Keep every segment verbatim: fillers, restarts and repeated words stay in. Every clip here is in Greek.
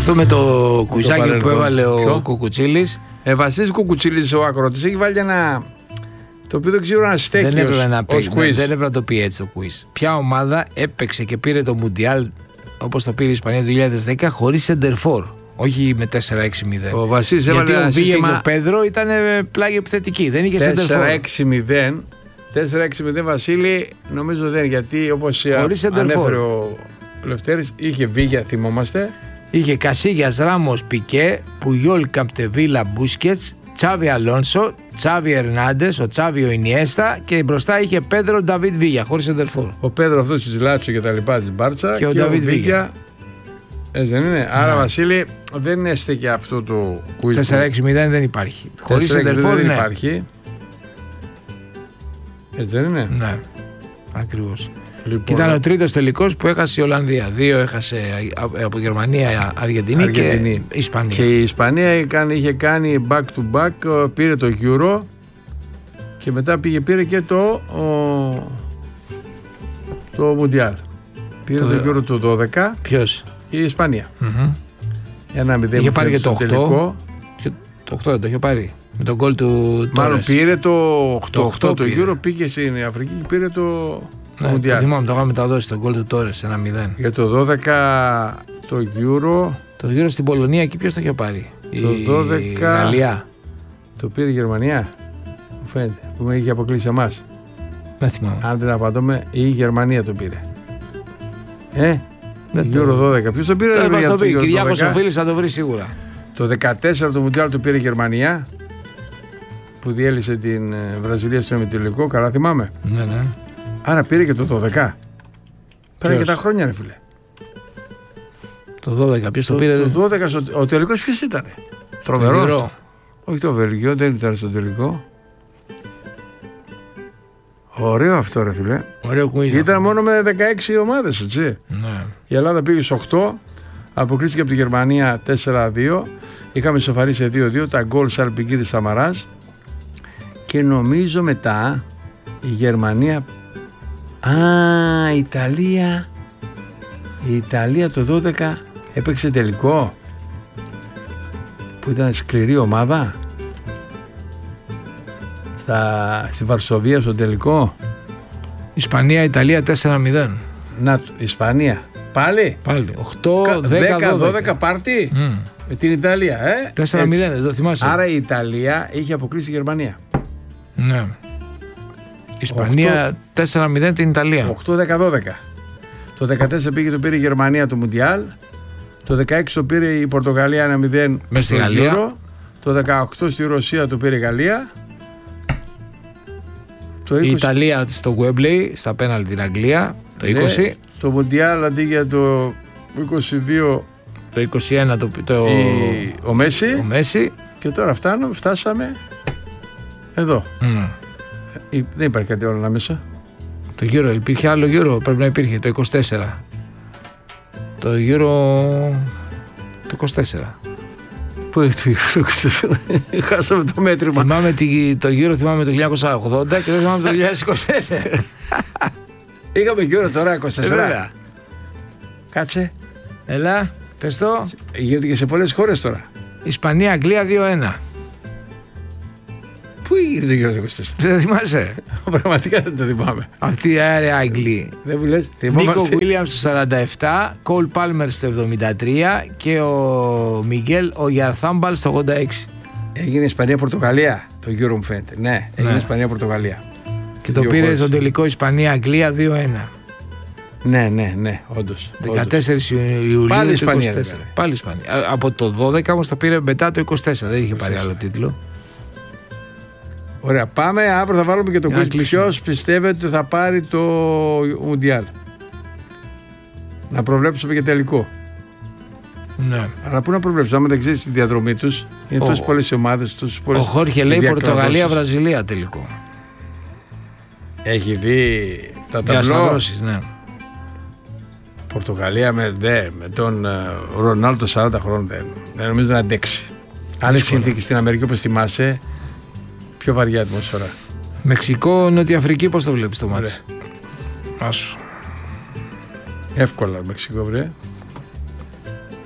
αυτό με το κουζάκι που έβαλε ο Κουκουτσίλης. Ε, Βασίλης Κουκουτσίλης ο ακροτής έχει βάλει ένα. Το οποίο δεν ξέρω αν στέκει. Δεν έπρεπε να, ως πει, δεν έπρεπε να το πει έτσι το quiz. Ποια ομάδα έπαιξε και πήρε το Μουντιάλ όπως το πήρε η Ισπανία το δύο χιλιάδες δέκα χωρίς σεντερφόρ? Όχι με τέσσερα έξι μηδέν. Ο Βασίλης έβαλε ένα σύστημα. Γιατί ο σύστημα... και ο Πέδρο ήταν πλάγι επιθετική. Δεν είχε σεντερφόρ. τέσσερα έξι μηδέν. τέσσερα έξι μηδέν Βασίλη, νομίζω δεν, γιατί όπως ανέφερε ο Λευτέρης, είχε Βίγια, θυμόμαστε. Είχε Κασίγιας, Ράμος, Πικέ, Πουγιόλ, Καπτεβίλα, Μπούσκετς, Τσάβι Αλόνσο, Τσάβι Ερνάντες, ο Τσάβι ο Ινιέστα και μπροστά είχε Πέδρο Νταβίτ Βίγια, χωρίς σεντερφόρ. Ο Πέδρο αυτός της Λάτσο και τα λοιπά της Μπάρτσα και, και ο Νταβίτ Βίγια. Έτσι δεν είναι. Άρα, ναι. Βασίλη, δεν έστε και αυτό το quiz. τέσσερα έξι μηδέν δεν υπάρχει. Χωρίς σεντερφόρ δεν ναι. υπάρχει. Έτσι δεν είναι. Ναι, ακριβώς. Λοιπόν, και ήταν ο τρίτος τελικός που έχασε η Ολλανδία. Δύο έχασε από Γερμανία, Αργεντινή, Αργεντινή. και Ισπανία. Και η Ισπανία είχε κάνει back to back, πήρε το Euro και μετά πήγε, πήρε και το, ο, το Mundial. Πήρε το, το Euro το δώδεκα. Ποιος? Η Ισπανία. Mm-hmm. Ένα μηδέν. Είχε πάρει και το οκτώ. Και το οκτώ δεν το είχε πάρει. Με τον γκολ του Τόρες. Μάλλον πήρε το οκτώ. Το οκτώ το Euro, πήγε στην Αφρική και πήρε το... Ναι, το θυμάμαι, το είχαμε μεταδώσει τον γκολ του Τόρες ένα μηδέν. Για το δώδεκα το Euro. Το Euro στην Πολωνία εκεί ποιος το είχε πάρει? Το η δώδεκα. Η Γαλλία. Το πήρε η Γερμανία. Μου φαίνεται. Που με είχε αποκλείσει εμάς. Δεν θυμάμαι. Αν δεν απαντώμε, η Γερμανία το πήρε. Ε, δεν Euro δώδεκα. Ποιος το πήρε? Δεν μας το πει. Κυριάκος ο Φίλης θα το βρει σίγουρα. Το δεκατέσσερα το Μουντιάλ το πήρε η Γερμανία. Που διέλυσε την Βραζιλία στο ημιτελικό. Καλά θυμάμαι. Ναι, ναι. Άρα πήρε και το δώδεκα. Πήρε και τα χρόνια, ρε φίλε. Το δώδεκα, ποιος το, το πήρε? Το δώδεκα, ο τελικός ποιος ήταν? Τρομερό. Όχι το Βέλγιο, δεν ήταν στο τελικό. Ωραίο αυτό, ρε φίλε. Ωραίο quiz. Ήταν αυτό. Μόνο με δεκαέξι ομάδες, έτσι. Ναι. Η Ελλάδα πήγε στους οκτώ. Αποκλείστηκε από τη Γερμανία τέσσερα δύο. Είχαμε σοφαρίσει δύο δύο. Τα γκολ Σαλπικίδης Σαμαράς. Και νομίζω μετά η Γερμανία. Α, η Ιταλία. Η Ιταλία το δώδεκα έπαιξε τελικό. Που ήταν σκληρή ομάδα. Στα, στη Βαρσοβία στο τελικό. Ισπανία, Ιταλία τέσσερα μηδέν. Να, Ισπανία. Πάλι. Πάλι. οκτώ δέκα δώδεκα πάρτι. Mm. Με την Ιταλία, ε. τέσσερα μηδέν, δεν το θυμάσαι. Άρα η Ιταλία είχε αποκλείσει τη Γερμανία. Ναι. Ισπανία τέσσερα μηδέν την Ιταλία. οκτώ δέκα δώδεκα. Το δεκατέσσερα πήγε το πήρε η Γερμανία το Μουντιάλ. Το δεκαέξι το πήρε η Πορτογαλία ένα μηδέν μες στη Γαλλία. Euro. Το δεκαοκτώ στη Ρωσία το πήρε η Γαλλία. Το είκοσι... Η Ιταλία στο Γουέμπλεϊ στα πέναλτι την Αγγλία. Το είκοσι. Ναι, το Μουντιάλ αντί για το είκοσι δύο. Το είκοσι ένα το, το... Η... ο, Μέση. ο Μέση. Και τώρα φτάνω, φτάσαμε εδώ. Mm. Ε, δεν υπάρχει κάτι άλλο μέσα. Το Euro, υπήρχε άλλο Euro, πρέπει να υπήρχε το είκοσι τέσσερα. Το Euro το είκοσι τέσσερα. Πού είναι το Euro το είκοσι τέσσερα? Χάσαμε το μέτρημα. Θυμάμαι το Euro, θυμάμαι το χίλια εννιακόσια ογδόντα και δεν θυμάμαι το δύο χιλιάδες είκοσι τέσσερα. Είχαμε Euro τώρα είκοσι τέσσερα. Ε, κάτσε. Έλα, πες το. Γίνεται και σε πολλές χώρες τώρα. Ισπανία, Αγγλία δύο ένα. Πού έγινε το γύρο το είκοσι τέσσερα? Δεν θυμάσαι? Πραγματικά δεν το θυμάμαι. Αυτή η αέρια Αγγλή. Δεν μου λες. Νίκο Βίλιαμς στο σαράντα επτά, Κολ Πάλμερ στο εβδομήντα τρία και ο Μιγγέλ ο Γιαρθάμπαλ στο ογδόντα έξι. Έγινε Ισπανία-Πορτογαλία το γύρο μου φαίνεται. Ναι, έγινε ναι. Ισπανία-Πορτογαλία. Και το πήρε στον τελικό Ισπανία-Αγγλία δύο ένα. Ναι, ναι, ναι, όντως. δεκατέσσερις Ιουλίου. Πάλι Ισπανία. Πάλι Ισπανία. Από το δώδεκα όμως το πήρε μετά το είκοσι τέσσερα. Δεν είχε πάρει άλλο τίτλο. Ωραία, πάμε. Αύριο θα βάλουμε και το quiz. Ποιος πιστεύετε ότι θα πάρει το Μουντιάλ? Να προβλέψουμε και τελικό. Ναι. Αλλά πού να προβλέψουμε, άμα δεν ξέρεις τη διαδρομή τους. Είναι τόσες πολλές ομάδες. Ο Χόρχε λέει Πορτογαλία-Βραζιλία τελικό. Έχει δει τα ταμπλό. Ναι. Πορτογαλία με, δε, με τον Ρονάλντο σαράντα χρόνων δεν, δεν νομίζω να αντέξει. Άλλες συνθήκες στην Αμερική όπως θυμάσαι, πιο βαριά ατμόσφαιρα. Μεξικό, Νότια Αφρική, πώς το βλέπεις το μάτς? Άσου. Εύκολα Μεξικό, βρε.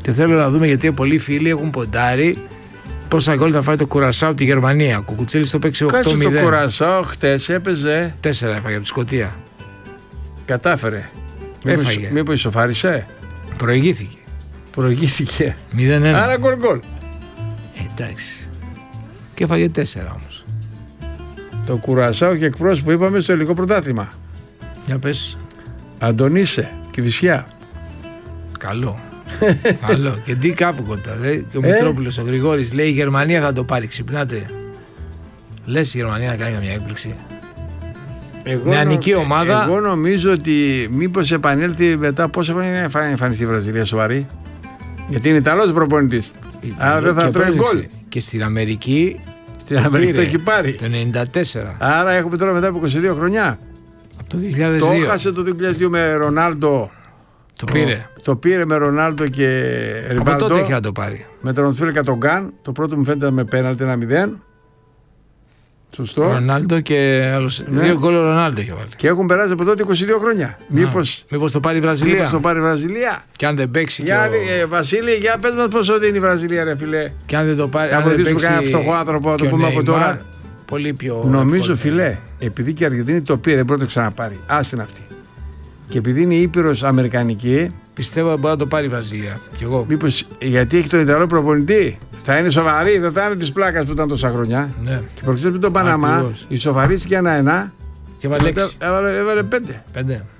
Και θέλω να δούμε γιατί πολλοί φίλοι έχουν ποντάρει πόσα γκολ θα φάει το Κουρασάο τη Γερμανία. Ο Κουκουτσέλης το παίξει οκτώ μηδέν. Κάτσε το Κουρασάο χτες έπαιζε. τέσσερα έφαγε από τη Σκωτία. Κατάφερε. Έφαγε. Μήπως, μήπως ισοφάρισε. Προηγήθηκε. Προηγήθηκε. μηδέν ένα. Άρα γκολ γκολ. Ε, εντάξει. Και έφαγε τέσσερα όμως. Το Κουρασάο και εκπρόσωπο είπαμε στο ελληνικό πρωτάθλημα. Για πες. Αντωνίσε, Κηφισιά. Καλό. Καλό. Και τι κάφουκοτα. Και ο Ε? Μητρόπουλος, ο Γρηγόρης λέει η Γερμανία θα το πάρει. Ξυπνάτε. Λες η Γερμανία να κάνει καμιά έκπληξη. Εγώ Νεανική νο- ομάδα. Εγώ νομίζω ότι μήπως επανέλθει μετά πόσα χρόνια να εμφα- εμφανιστεί η Βραζιλία σοβαρή. Γιατί είναι Ιταλός προπονητής. Άρα δεν θα Και τρώει πρόσεξε, γκολ. Και στην Αμερική. Στην Αμερική το έχει πάρει. Το ενενήντα τέσσερα. Άρα έχουμε τώρα μετά από είκοσι δύο χρονιά. Από το δύο χιλιάδες Το δύο. έχασε το δύο χιλιάδες δύο με Ρονάλντο. Το πήρε. Το πήρε με Ρονάλντο και Από τότε Ριβάλντο. έχει να το πάρει. Με τον Φίλικα τον Γκάν. Το πρώτο μου φαίνεται με πέναλτι ένα μηδέν. Σωστό. Ο Ρονάλντο και άλλος. Ναι. Δύο γκολ ο Ρονάλντο είχε βάλει. Και έχουν περάσει από τότε είκοσι δύο χρόνια. Μήπως, Μήπως το πάρει η Βραζιλία. μήπως το πάρει η Βραζιλία. Και αν δεν παίξει. Και, Για, ο... ε, Βασίλη, για πες μας πόσο δίνει η Βραζιλία, ρε φίλε. και αν δεν το πάρει. Να αν δεν βοηθήσουμε παίξει κανένα φτωχό άνθρωπο, να το και ο πούμε από Νεϊμάρ, τώρα. Πολύ πιο. Νομίζω, εύκολο. φιλέ, επειδή και η Αργεντινή το πήρε, δεν μπορεί να το ξαναπάρει. Άστην αυτή. Και επειδή είναι ήπειρος αμερικανική, Πιστεύω ότι μπορεί να το πάρει η Βραζιλία. Κι εγώ. μήπως γιατί έχει τον Ιταλό προπονητή, θα είναι σοβαρή, δεν θα είναι τη πλάκα που ήταν τόσα χρόνια. Ναι. Και προχθές με τον Παναμά, Ακριβώς. ισοφαρίστηκε ένα-ένα. Και βάλε έξι. Έβαλε, έβαλε πέντε. Πέντε. Μμ.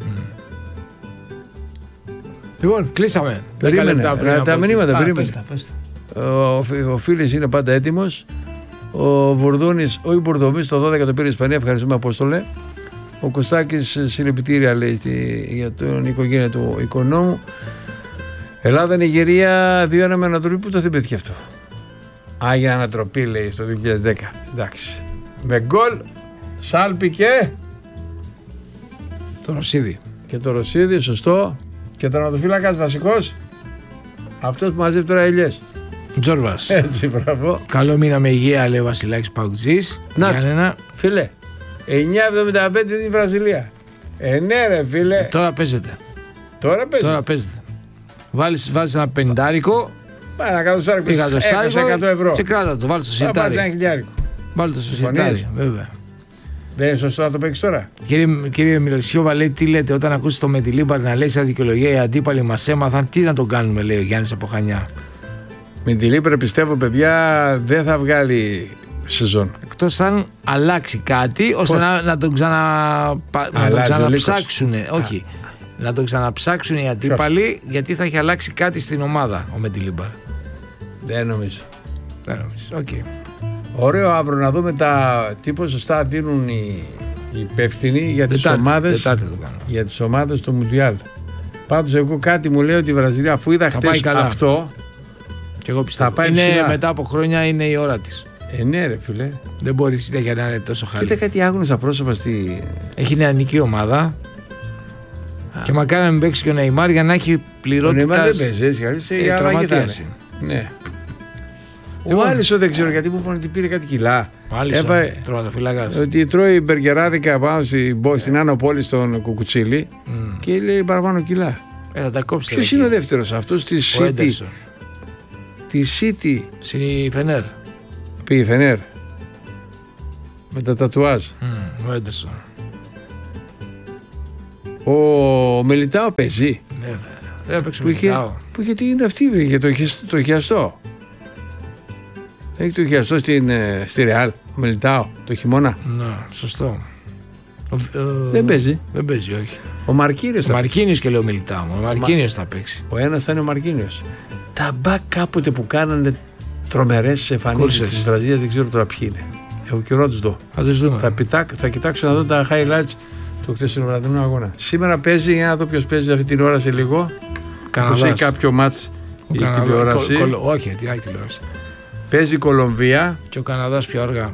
Λοιπόν, κλείσαμε. Δέκα Περίμενε. λεπτά πριν Ε, από τα τη- μηνύματα, Α, περίμενε. πες τα, πες τα. Ο, ο Φίλης είναι πάντα έτοιμος. Ο Βουρδούνης, όχι Μπουρδομής, το δώδεκα το πήρε η Ισπανία. Ευχαριστούμε, Απόστολε. Ο Κωστάκης, συλληπιτήρια λέει στη- για την οικογένεια του οικονόμου. Ελλάδα-Νιγηρία δύο ένα με ανατροπή. Πού το θυμήθηκε αυτό. Άγια ανατροπή λέει στο δύο χιλιάδες δέκα. Εντάξει. Με γκολ, Σάλπι και, Το Ρωσίδη. και το Ρωσίδη, σωστό. Και τερματοφύλακας βασικός. Αυτός που μαζεύει τώρα ελιές. Τζόρβας. Έτσι, μπράβο. Καλό μήνα με υγεία, λέει ο Βασιλάκης Παουτζής. Να Για το. ένα. Φίλε, εννιά εβδομήντα πέντε είναι η Βραζιλία. Ε, ναι, ρε φίλε. Τώρα παίζεται. Τώρα παίζει. Τώρα παίζεται. Βάλεις, βάζεις ένα πεντάρικο, Πάει ένα εκατοστάρικο. εκατοστάρικο εκατό ευρώ. και κράτα το. Βάλει το Θα πάρει ένα σιρτάρι. χιλιάρικο. Βάλει το στο Συμφωνείς? σιρτάρι, βέβαια. Δεν είναι σωστό να το παίξει τώρα. Κύριε, κύριε Μιλεσιόβα, λέει τι λέτε όταν ακούσει το Μεντιλίμπαρ να λέει σαν δικαιολογία οι αντίπαλοι μας έμαθαν. Τι να τον κάνουμε, λέει ο Γιάννης από Χανιά. Με την Λίπρα πιστεύω, παιδιά, δεν θα βγάλει σεζόν. Εκτός αν αλλάξει κάτι ώστε να, να τον, ξανα, πα- να τον Αλλάζει ο ξαναψάξουν. Όχι. Να τον ξαναψάξουν οι αντίπαλοι γιατί θα έχει αλλάξει κάτι στην ομάδα ο Μεντιλίμπαρ. Δεν νομίζω. Δεν νομίζω. Οκ. Ωραίο αύριο να δούμε τα, τι ποσοστά δίνουν οι, οι υπεύθυνοι για τις Τετάρτη, ομάδες, Τετάρτη θα το κάνω. για τις ομάδες του Μουντιάλ. Πάντως εγώ κάτι μου λέει ότι η Βραζιλία, αφού είδα Θα πάει χθες καλά. αυτό, Και εγώ πιστεύω. πάει Είναι, ψηλά. μετά από χρόνια είναι η ώρα της. ε, ναι ρε φίλε. Δεν μπορεί συνέχεια να είναι τόσο χαλή. Κοίτα κάτι άγνωστα πρόσωπα στη... Έχει νεανική ομάδα. Και μακάρι να μην παίξει και ο Νεϊμάρ για να έχει Ο πληρότητα. Νεϊμάρ δεν παίζει, έτσι, έτσι, ε, η αλλαγή θα τραυματίας είναι. Ναι. Ο Λοιπόν. Άλισο δεν ξέρω γιατί μου είπαν ότι πήρε κάτι κιλά. Μάλιστα. Έβα- Τροματοφυλάκας. Ότι τρώει μπεργκεράδικα πάνω στην, στην Άνω Πόλη στον Κουκουτσίλη Μμ. και λέει παραπάνω κιλά. Ε, θα τα κόψει. Ποιος είναι ο δεύτερος αυτός τη Ο City. Έντερσον. Τη City Στη Φενέρ. πήγε Φενέρ. Με τα τατουάζ. Μμ, Ο Έντερσον. Ο Μελιτάο παίζει. Βέβαια. Δεν έπαιξε Που με είχε, κοιτάω. που είχε τι είναι αυτή, είχε το, χι- το χιαστό. Έχει το χιαστό στην, ε, στη Ρεάλ, ο Μελιτάο, το χειμώνα. Ναι, σωστό. Ο- ο- Δεν παίζει. Δεν παίζει, όχι. Ο Μαρκίνιος Ο θα Μαρκίνιος και λέω Μιλιτάο. Ο Μαρκίνιος θα παίξει. Ο ένας θα είναι ο Μαρκίνιος. Τα μπακ κάποτε που κάνανε τρομερές εμφανίσεις Κούρσες. της Βραζιλίας δεν ξέρω τώρα ποιοι είναι. Έχω καιρό να τους δω. Θα τους δούμε. Θα, πιτά, θα κοιτάξω να δω τα highlights του χθεσινού βραδινού αγώνα. Σήμερα παίζει, για να δω ποιος παίζει αυτή την ώρα σε λίγο. Όπως Καναδάς. έχει κάποιο μάτς Ο η Καναδάς. τηλεόραση. Κολ- κολ- Όχι, τι άλλη τηλεόραση. Παίζει η Κολομβία. Και ο Καναδάς πιο αργά.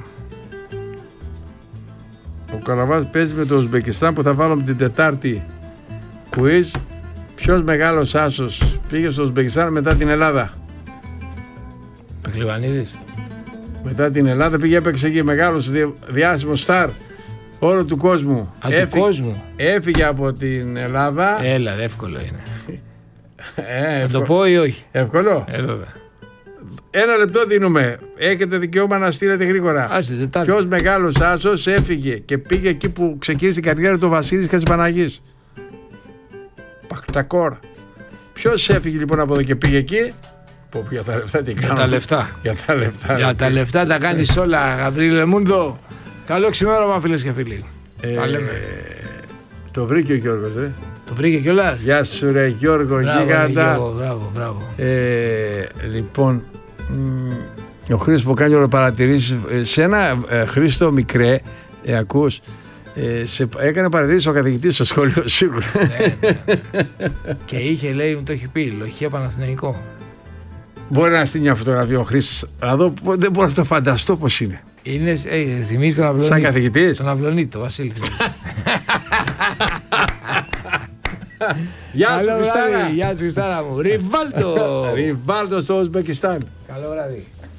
Ο Καραβάς παίζει με το Ουσμπεκιστάν που θα βάλουμε την Τετάρτη quiz. Ποιος μεγάλος άσος πήγε στο Ουσμπεκιστάν μετά την Ελλάδα. Πεχλιβανίδης. Μετά την Ελλάδα πήγε, έπαιξε εκεί μεγάλος δι- διάσημος στάρ όλου του κόσμου. Α, του κόσμου. Έφυγε από την Ελλάδα. Έλα, ρε, εύκολο είναι. Ε, Να το πω ή όχι? Εύκολο. Ε, βέβαια. Ένα λεπτό δίνουμε. Έχετε δικαίωμα να στείλετε γρήγορα. Άσε, Τετάρτη. Ποιος μεγάλος άσος έφυγε και πήγε εκεί που ξεκίνησε την καριέρα του Βασίλης Χατζηπαναγής? Πακτακόρ. Ποιος έφυγε λοιπόν από εδώ και πήγε εκεί? Πω, για τα λεφτά τι Για κάνω. τα λεφτά. Για τα λεφτά. Για τα λεφτά τα κάνεις όλα, Γαβρίλε Μούντο. Καλό ξημέρωμα, φίλες και φίλοι. Ε, Τα λέμε. Το βρήκε ο Γιώργος, ρε. Το βρήκε κιόλας. Γεια σου ρε Γιώργο, Μπράβο, ρε, γίγαντα. Γιώργο, μπράβο, μπράβο. Ε, λοιπόν, μ, ο Χρήστος που κάνει όλο παρατηρήσεις, ε, σε ένα ε, Χρήστο μικρέ, ε, ακούς, ε, σε, έκανε παρατηρήσεις ο καθηγητής στο σχολείο σίγουρα. Ναι, ναι. Και είχε, λέει, μου το έχει πει, Λοχεία Παναθηναϊκό. Μπορεί να στείλει μια φωτογραφία ο Χρήστος, να δω, δεν μπορώ να το φανταστώ πώς είναι. Είναι, ε, θυμίζει τον Αυλονίτο. Σαν καθηγητής. Τον Αυλονίτο, Βασίλη θυμίζει. Γεια σου Καλό Χριστάνα. βράδυ, Γεια σου Χριστάνα μου. Ριβάλτο. Ριβάλτο στο Ουσμπεκιστάν. Καλό βράδυ.